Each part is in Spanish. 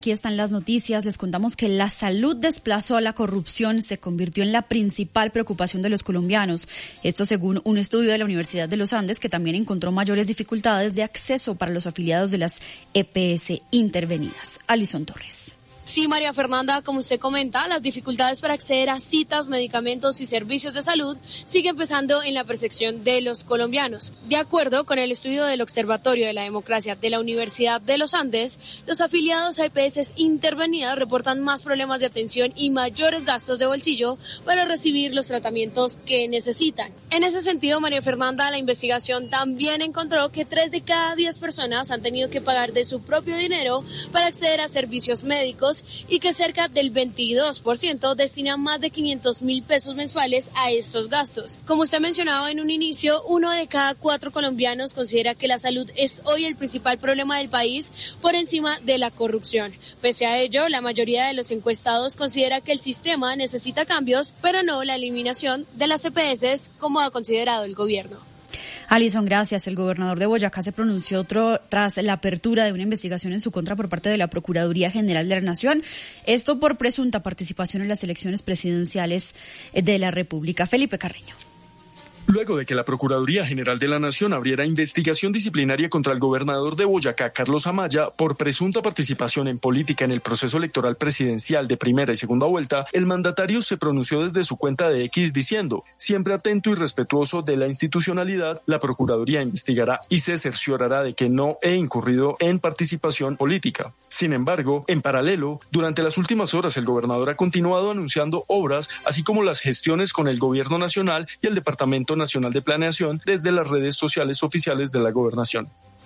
Aquí están las noticias. Les contamos que la salud desplazó a la corrupción, se convirtió en la principal preocupación de los colombianos. Esto según un estudio de la Universidad de los Andes, que también encontró mayores dificultades de acceso para los afiliados de las EPS intervenidas. Alison Torres. Sí, María Fernanda, como usted comenta, las dificultades para acceder a citas, medicamentos y servicios de salud siguen pesando en la percepción de los colombianos. De acuerdo con el estudio del Observatorio de la Democracia de la Universidad de los Andes, los afiliados a EPS intervenidas reportan más problemas de atención y mayores gastos de bolsillo para recibir los tratamientos que necesitan. En ese sentido, María Fernanda, la investigación también encontró que 3 de cada 10 personas han tenido que pagar de su propio dinero para acceder a servicios médicos y que cerca del 22% destina más de 500.000 pesos mensuales a estos gastos. Como usted mencionaba en un inicio, 1 de cada 4 colombianos considera que la salud es hoy el principal problema del país por encima de la corrupción. Pese a ello, la mayoría de los encuestados considera que el sistema necesita cambios, pero no la eliminación de las EPS como ha considerado el gobierno. Alison, gracias. El gobernador de Boyacá se pronunció tras la apertura de una investigación en su contra por parte de la Procuraduría General de la Nación. Esto por presunta participación en las elecciones presidenciales de la República. Felipe Carreño. Luego de que la Procuraduría General de la Nación abriera investigación disciplinaria contra el gobernador de Boyacá, Carlos Amaya, por presunta participación en política en el proceso electoral presidencial de primera y segunda vuelta, el mandatario se pronunció desde su cuenta de X diciendo: siempre atento y respetuoso de la institucionalidad, la Procuraduría investigará y se cerciorará de que no he incurrido en participación política. Sin embargo, en paralelo, durante las últimas horas el gobernador ha continuado anunciando obras, así como las gestiones con el gobierno nacional y el Departamento Nacional de Planeación desde las redes sociales oficiales de la gobernación.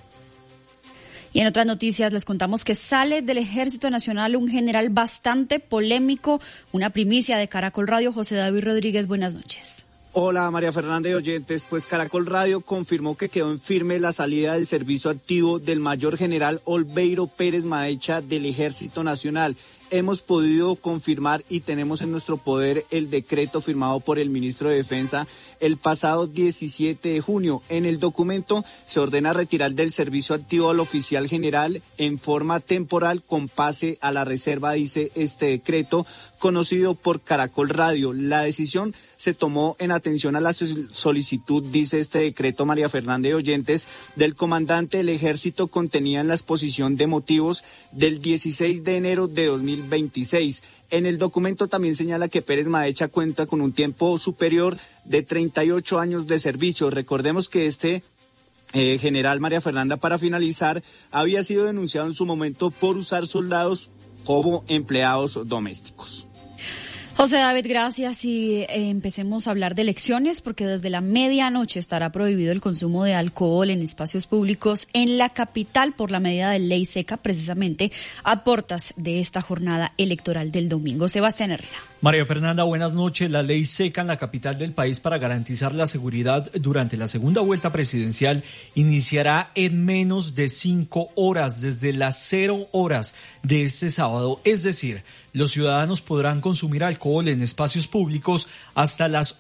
Y en otras noticias les contamos que sale del Ejército Nacional un general bastante polémico, una primicia de Caracol Radio. José David Rodríguez, buenas noches. Hola María Fernanda y oyentes, pues Caracol Radio confirmó que quedó en firme la salida del servicio activo del mayor general Olveiro Pérez Maecha del Ejército Nacional. Hemos podido confirmar y tenemos en nuestro poder el decreto firmado por el ministro de Defensa el pasado 17 de junio. En el documento se ordena retirar del servicio activo al oficial general en forma temporal con pase a la reserva, dice este decreto conocido por Caracol Radio. La decisión se tomó en atención a la solicitud, dice este decreto, María Fernanda y oyentes, del comandante del ejército contenida en la exposición de motivos del 16 de enero de 2026. En el documento también señala que Pérez Maecha cuenta con un tiempo superior de 38 años de servicio. Recordemos que este general, María Fernanda, para finalizar, había sido denunciado en su momento por usar soldados como empleados domésticos. José David, gracias. Y empecemos a hablar de elecciones, porque desde la medianoche estará prohibido el consumo de alcohol en espacios públicos en la capital por la medida de ley seca, precisamente a puertas de esta jornada electoral del domingo. Sebastián Herrera. María Fernanda, buenas noches. La ley seca en la capital del país para garantizar la seguridad durante la segunda vuelta presidencial iniciará en menos de 5 horas, desde las 0 horas de este sábado. Es decir, los ciudadanos podrán consumir alcohol en espacios públicos hasta las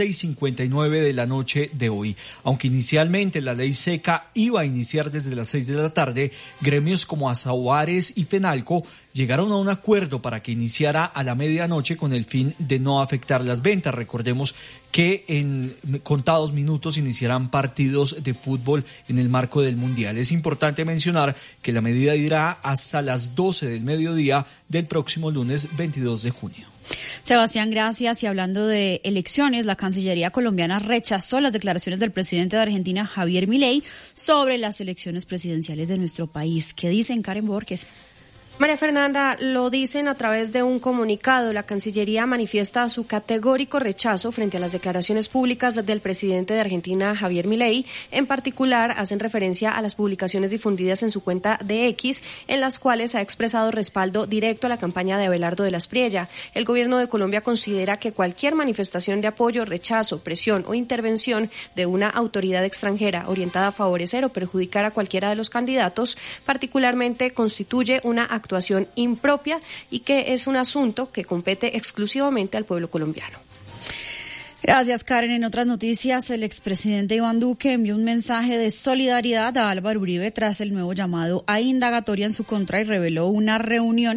11:59 de la noche de hoy. Aunque inicialmente la ley seca iba a iniciar desde las 6 de la tarde, gremios como Azahuares y Fenalco llegaron a un acuerdo para que iniciara a la medianoche con el fin de no afectar las ventas. Recordemos que en contados minutos iniciarán partidos de fútbol en el marco del Mundial. Es importante mencionar que la medida irá hasta las 12 del mediodía del próximo lunes 22 de junio. Sebastián, gracias. Y hablando de elecciones, la Cancillería colombiana rechazó las declaraciones del presidente de Argentina, Javier Milei, sobre las elecciones presidenciales de nuestro país. ¿Qué dicen, Karen Borges? María Fernanda, lo dicen a través de un comunicado. La Cancillería manifiesta su categórico rechazo frente a las declaraciones públicas del presidente de Argentina, Javier Milei. En particular, hacen referencia a las publicaciones difundidas en su cuenta de X, en las cuales ha expresado respaldo directo a la campaña de Abelardo de la Espriella. El gobierno de Colombia considera que cualquier manifestación de apoyo, rechazo, presión o intervención de una autoridad extranjera orientada a favorecer o perjudicar a cualquiera de los candidatos, particularmente constituye una actuación impropia y que es un asunto que compete exclusivamente al pueblo colombiano. Gracias, Karen. En otras noticias, el expresidente Iván Duque envió un mensaje de solidaridad a Álvaro Uribe tras el nuevo llamado a indagatoria en su contra y reveló una reunión